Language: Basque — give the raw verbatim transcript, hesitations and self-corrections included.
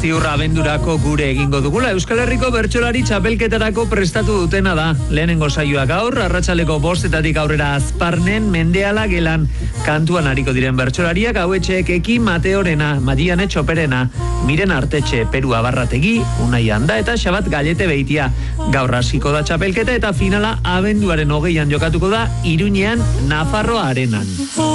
Ziurra abendurako gure egingo dugula. Euskal Herriko bertsolari txapelketarako prestatu dutena da. Lehenengo saioa gaur, arratsaleko bostetatik aurrera Azparnen, Mendeala gelan. Kantuan ariko diren bertsolariak hauetxeek Eki Mateorena, Madiane Txoperena, Miren Artetxe, Peru Abarrategi, Unai Anda eta Xabat Gallete Beitia. Gaur hasiko da txapelketa eta finala abenduaren hogeian jokatuko da Iruñean, Nafarroa Arenan.